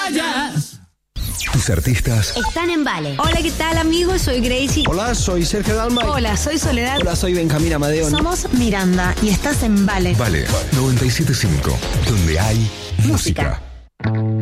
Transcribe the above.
vayas. Tus artistas Están en Vale. Hola, ¿qué tal, amigos? Soy Gracie. Hola, soy Sergio Dalma. Hola, soy Soledad. Hola, soy Benjamín Amadeo. Somos Miranda y estás en Vale. Vale 97.5, donde hay música.